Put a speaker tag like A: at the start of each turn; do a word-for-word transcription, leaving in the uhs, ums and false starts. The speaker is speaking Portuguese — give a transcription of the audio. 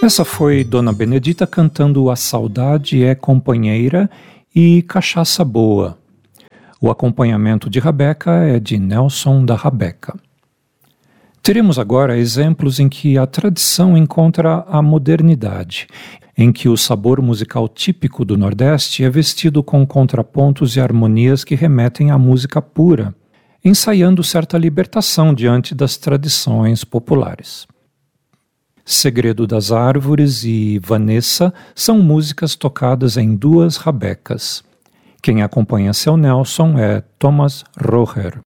A: Essa foi Dona Benedita cantando A Saudade é Companheira e Cachaça Boa. O acompanhamento de Rabeca é de Nelson da Rabeca. Teremos agora exemplos em que a tradição encontra a modernidade, em que o sabor musical típico do Nordeste é vestido com contrapontos e harmonias que remetem à música pura, ensaiando certa libertação diante das tradições populares. Segredo das Árvores e Vanessa são músicas tocadas em duas rabecas. Quem acompanha seu Nelson é Thomas Roher.